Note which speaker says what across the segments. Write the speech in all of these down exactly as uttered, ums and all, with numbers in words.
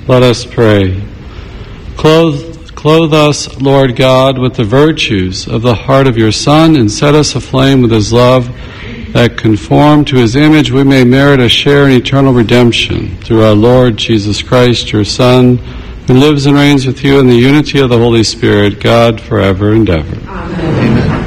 Speaker 1: Let us pray. Clothe, clothe us, Lord God, with the virtues of the heart of your Son, and set us aflame with his love, that conform to his image we may merit a share in eternal redemption. Through our Lord Jesus Christ, your Son, who lives and reigns with you in the unity of the Holy Spirit, God, forever and ever.
Speaker 2: Amen. Amen.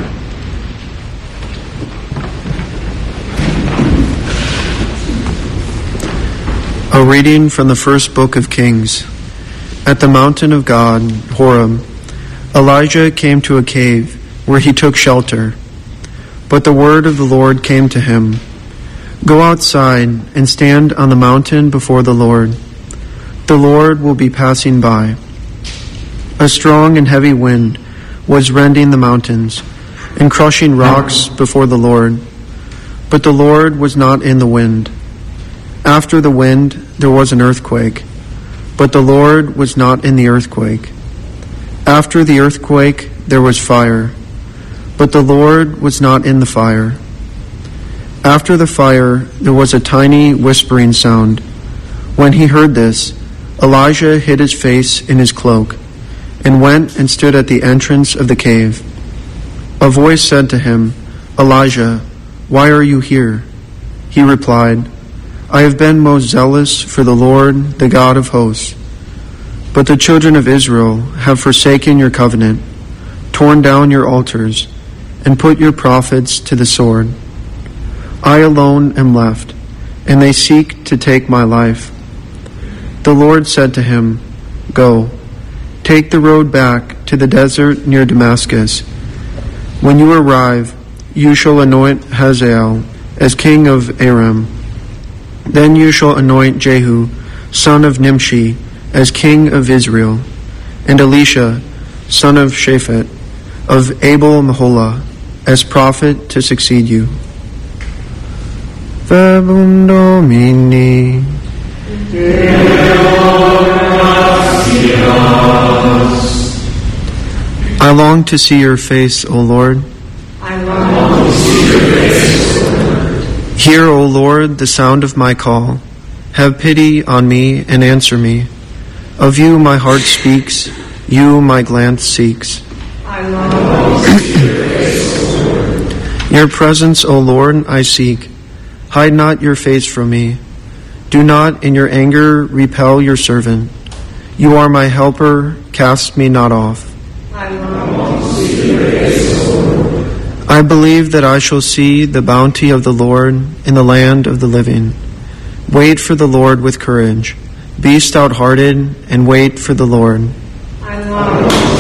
Speaker 2: A reading from the first book of Kings. At the mountain of God, Horeb, Elijah came to a cave where he took shelter. But the word of the Lord came to him, "Go outside and stand on the mountain before the Lord. The Lord will be passing by." A strong and heavy wind was rending the mountains and crushing rocks before the Lord. But the Lord was not in the wind. After the wind, there was an earthquake, but the Lord was not in the earthquake. After the earthquake, there was fire, but the Lord was not in the fire. After the fire, there was a tiny whispering sound. When he heard this, Elijah hid his face in his cloak and went and stood at the entrance of the cave. A voice said to him, "Elijah, why are you here?" He replied, "I have been most zealous for the Lord, the God of hosts. But the children of Israel have forsaken your covenant, torn down your altars, and put your prophets to the sword. I alone am left, and they seek to take my life." The Lord said to him, "Go, take the road back to the desert near Damascus. When you arrive, you shall anoint Hazael as king of Aram. Then you shall anoint Jehu, son of Nimshi, as king of Israel, and Elisha, son of Shaphat, of Abel-Meholah, as prophet to succeed you." Verbum Domini. I long to see your face, O Lord.
Speaker 3: I long to see your face, O Lord.
Speaker 2: Hear, O Lord, the sound of my call. Have pity on me and answer me. Of you my heart speaks, you my glance seeks.
Speaker 3: I long to see your face, O Lord.
Speaker 2: Your presence, O Lord, I seek. Hide not your face from me. Do not in your anger repel your servant. You are my helper, cast me not off.
Speaker 3: I long to see your face, O Lord.
Speaker 2: I believe that I shall see the bounty of the Lord in the land of the living. Wait for the Lord with courage. Be stout-hearted and wait for the Lord.
Speaker 3: I long